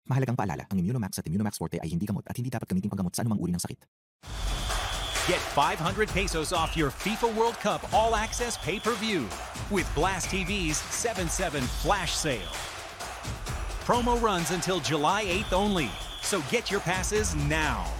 Mahalagang paalala, ang Immunomax at Immunomax Forte ay hindi gamot at hindi dapat gamitin panggamot sa anumang uri ng sakit. Get 500 pesos off your FIFA World Cup All-Access pay-per-view with Blast TV's 7/7 flash sale. Promo runs until July 8th only, so get your passes now.